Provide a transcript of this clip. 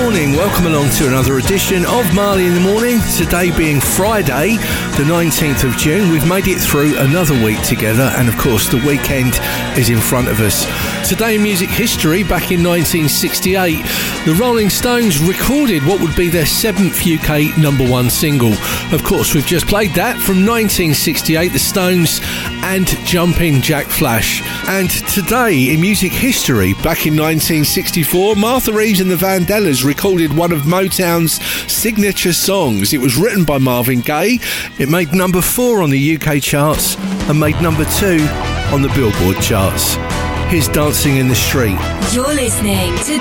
morning, welcome along to another edition of Marley in the Morning. Today being Friday, the 19th of June. We've made it through another week together, and of course the weekend is in front of us. Today in music history, back in 1968, the Rolling Stones recorded what would be their 7th UK number one single. Of course, we've just played that from 1968, the Stones and Jumping Jack Flash. And today in music history, back in 1964, Martha Reeves and the Vandellas recorded one of Motown's signature songs. It was written by Marvin Gaye. It made number 4 on the UK charts and made number 2 on the Billboard charts. Here's Dancing in the Street. You're listening to